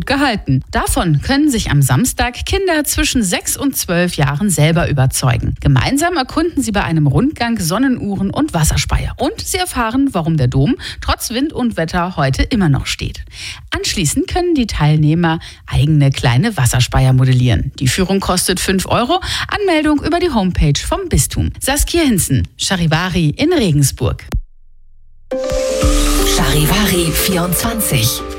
gut gehalten. Davon können sich am Samstag Kinder zwischen 6 und 12 Jahren selber überzeugen. Gemeinsam erkunden sie bei einem Rundgang Sonnenuhren und Wasserspeier. Und sie erfahren, warum der Dom trotz Wind und Wetter heute immer noch steht. Anschließend können die Teilnehmer eigene kleine Wasserspeier modellieren. Die Führung kostet 5 €, Anmeldung über die Homepage vom Bistum. Saskia Hinzen, Charivari in Regensburg. Charivari 24.